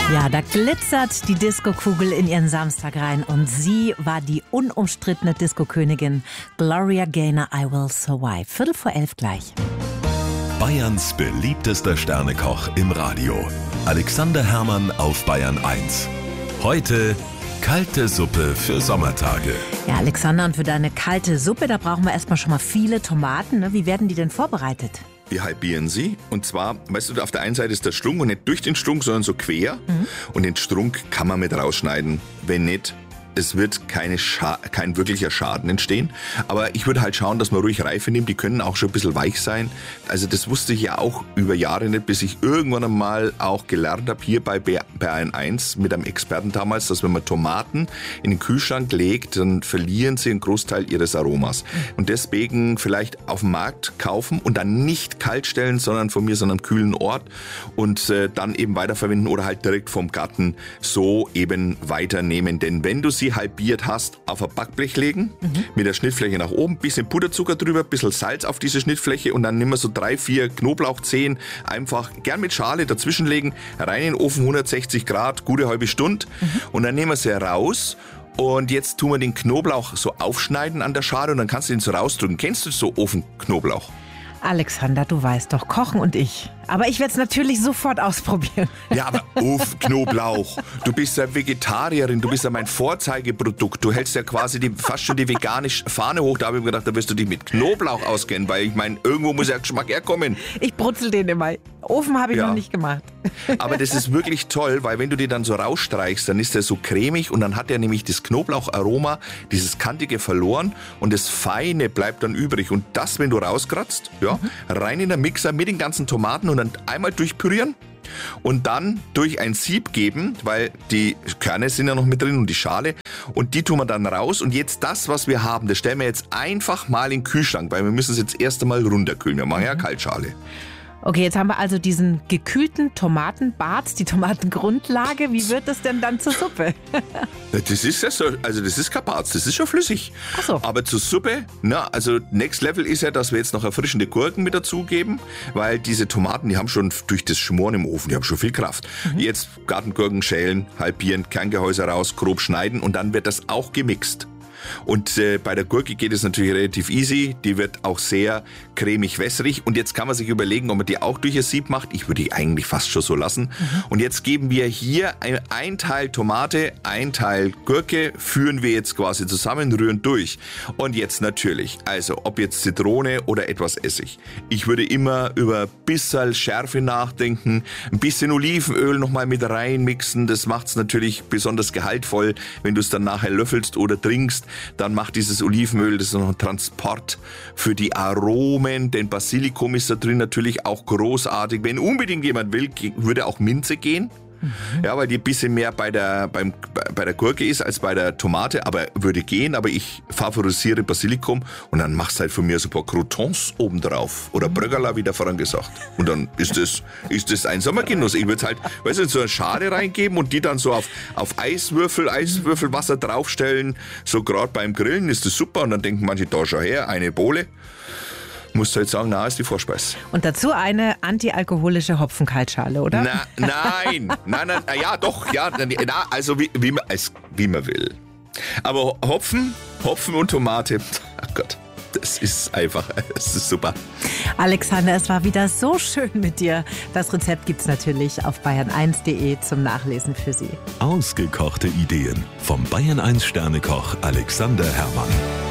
Ja, da glitzert die Diskokugel in ihren Samstag rein und sie war die unumstrittene Diskokönigin Gloria Gaynor, I Will Survive. 11:45 gleich. Bayerns beliebtester Sternekoch im Radio. Alexander Herrmann auf Bayern 1. Heute kalte Suppe für Sommertage. Ja, Alexander, und für deine kalte Suppe, da brauchen wir erstmal schon mal viele Tomaten. Ne? Wie werden die denn vorbereitet? Wir halbieren sie. Und zwar, weißt du, auf der einen Seite ist der Strunk und nicht durch den Strunk, sondern so quer. Und den Strunk kann man mit rausschneiden. Wenn nicht, es wird kein wirklicher Schaden entstehen. Aber ich würde halt schauen, dass man ruhig Reife nimmt. Die können auch schon ein bisschen weich sein. Also das wusste ich ja auch über Jahre nicht, bis ich irgendwann einmal auch gelernt habe, hier bei Bayern 1 mit einem Experten damals, dass wenn man Tomaten in den Kühlschrank legt, dann verlieren sie einen Großteil ihres Aromas. Und deswegen vielleicht auf dem Markt kaufen und dann nicht kalt stellen, sondern von mir so einem kühlen Ort und dann eben weiterverwenden oder halt direkt vom Garten so eben weiternehmen. Denn wenn du sie halbiert hast, auf ein Backblech legen, mit der Schnittfläche nach oben, bisschen Puderzucker drüber, bisschen Salz auf diese Schnittfläche und dann nehmen wir so 3-4 Knoblauchzehen, einfach gern mit Schale dazwischenlegen, rein in den Ofen, 160 Grad, gute halbe Stunde und dann nehmen wir sie raus. Und jetzt tun wir den Knoblauch so aufschneiden an der Schale und dann kannst du ihn so rausdrücken. Kennst du so Ofenknoblauch? Alexander, du weißt doch, Kochen und ich. Aber ich werde es natürlich sofort ausprobieren. Ja, aber Knoblauch. Du bist ja Vegetarierin, du bist ja mein Vorzeigeprodukt. Du hältst ja quasi fast schon die vegane Fahne hoch. Da habe ich mir gedacht, da wirst du dich mit Knoblauch auskennen, weil ich meine, irgendwo muss ja Geschmack herkommen. Ich brutzel den immer. Ofen habe ich noch nicht gemacht. Aber das ist wirklich toll, weil wenn du die dann so rausstreichst, dann ist der so cremig und dann hat er nämlich das Knoblaucharoma, dieses Kantige verloren und das Feine bleibt dann übrig. Und das, wenn du rauskratzt, rein in den Mixer mit den ganzen Tomaten und dann einmal durchpürieren und dann durch ein Sieb geben, weil die Kerne sind ja noch mit drin und die Schale und die tun wir dann raus und jetzt das, was wir haben, das stellen wir jetzt einfach mal in den Kühlschrank, weil wir müssen es jetzt erst einmal runterkühlen. Wir machen ja Kaltschale. Okay, jetzt haben wir also diesen gekühlten Tomatenbart, die Tomatengrundlage. Wie wird das denn dann zur Suppe? Das ist ja so, also das ist kein Barz, das ist schon flüssig. Ach so. Aber zur Suppe, also Next Level ist ja, dass wir jetzt noch erfrischende Gurken mit dazugeben, weil diese Tomaten, die haben schon durch das Schmoren im Ofen, die haben schon viel Kraft. Jetzt Gartengurken schälen, halbieren, Kerngehäuse raus, grob schneiden und dann wird das auch gemixt. Und bei der Gurke geht es natürlich relativ easy. Die wird auch sehr cremig-wässrig. Und jetzt kann man sich überlegen, ob man die auch durch ein Sieb macht. Ich würde die eigentlich fast schon so lassen. Und jetzt geben wir hier ein Teil Tomate, ein Teil Gurke, führen wir jetzt quasi zusammen, rühren durch. Und jetzt natürlich, also ob jetzt Zitrone oder etwas Essig. Ich würde immer über ein bisschen Schärfe nachdenken, ein bisschen Olivenöl nochmal mit reinmixen. Das macht es natürlich besonders gehaltvoll, wenn du es dann nachher löffelst oder trinkst. Dann macht dieses Olivenöl, das ist noch ein Transport für die Aromen, denn Basilikum ist da drin natürlich auch großartig. Wenn unbedingt jemand will, würde auch Minze gehen. Ja, weil die ein bisschen mehr bei der Gurke ist als bei der Tomate, aber würde gehen, aber ich favorisiere Basilikum und dann machst du halt von mir so ein paar Croutons obendrauf oder Brögerla, wie der voran gesagt. Und dann ist das ein Sommergenuss. Ich würde es halt, weißt du, in so eine Schale reingeben und die dann so auf Eiswürfelwasser draufstellen, so gerade beim Grillen ist das super und dann denken manche, da schau her, eine Bohle. Musst du jetzt sagen, ist die Vorspeise. Und dazu eine antialkoholische Hopfenkaltschale, oder? Nein, ja doch, ja, also wie man will. Aber Hopfen und Tomate, ach Gott, das ist super. Alexander, es war wieder so schön mit dir. Das Rezept gibt's natürlich auf bayern1.de zum Nachlesen für Sie. Ausgekochte Ideen vom Bayern 1 Sternekoch Alexander Herrmann.